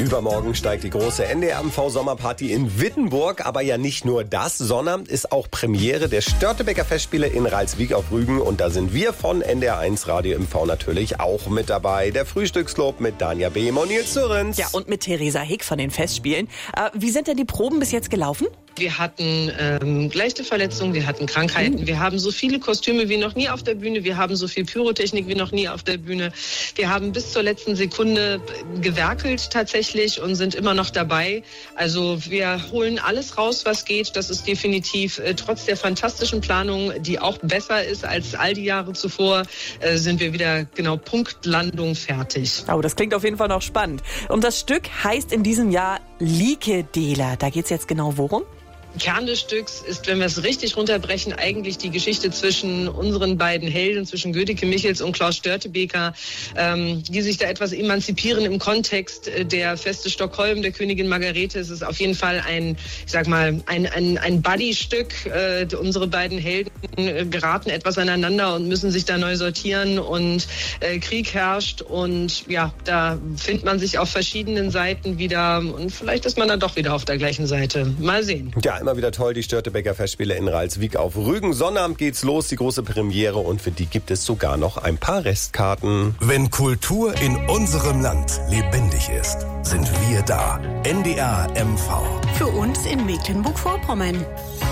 Übermorgen steigt die große NDR-MV-Sommerparty in Wittenburg. Aber ja nicht nur das, sondern ist auch Premiere der Störtebeker Festspiele in Ralswiek auf Rügen. Und da sind wir von NDR1 Radio MV natürlich auch mit dabei. Der Frühstücksclub mit Danja Behm und Nils Zürens. Ja, und mit Theresa Hick von den Festspielen. Wie sind denn die Proben bis jetzt gelaufen? Wir hatten leichte Verletzungen, wir hatten Krankheiten, wir haben so viele Kostüme wie noch nie auf der Bühne, wir haben so viel Pyrotechnik wie noch nie auf der Bühne. Wir haben bis zur letzten Sekunde gewerkelt tatsächlich und sind immer noch dabei. Also wir holen alles raus, was geht. Das ist definitiv trotz der fantastischen Planung, die auch besser ist als all die Jahre zuvor, sind wir wieder genau Punktlandung fertig. Oh, das klingt auf jeden Fall noch spannend. Und das Stück heißt in diesem Jahr Likedela. Da geht's jetzt genau worum? Kern des Stücks ist, wenn wir es richtig runterbrechen, eigentlich die Geschichte zwischen unseren beiden Helden, zwischen Gödeke Michels und Klaus Störtebeker, die sich da etwas emanzipieren im Kontext der Feste Stockholm, der Königin Margarete. Es ist auf jeden Fall ein Buddy-Stück. Unsere beiden Helden geraten etwas aneinander und müssen sich da neu sortieren und Krieg herrscht und ja, da findet man sich auf verschiedenen Seiten wieder und vielleicht ist man dann doch wieder auf der gleichen Seite. Mal sehen. Ja, immer wieder toll, die Störtebeker Festspiele in Ralswiek auf Rügen. Sonnabend geht's los, die große Premiere und für die gibt es sogar noch ein paar Restkarten. Wenn Kultur in unserem Land lebendig ist, sind wir da. NDR MV. Für uns in Mecklenburg-Vorpommern.